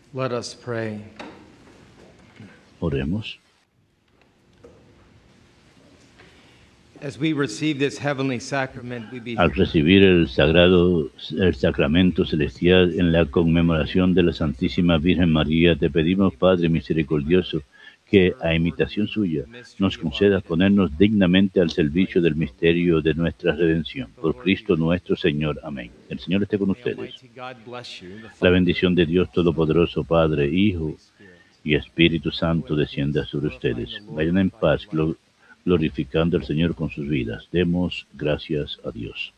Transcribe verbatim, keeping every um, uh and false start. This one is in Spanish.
Let us pray. Oremos. As we receive this heavenly sacrament, we be Al recibir el sagrado, el sacramento celestial en la conmemoración de la Santísima Virgen María, te pedimos, Padre misericordioso, que a imitación suya nos conceda ponernos dignamente al servicio del misterio de nuestra redención. Por Cristo nuestro Señor. Amén. El Señor esté con ustedes. La bendición de Dios Todopoderoso, Padre, Hijo y Espíritu Santo descienda sobre ustedes. Vayan en paz, glorificando al Señor con sus vidas. Demos gracias a Dios.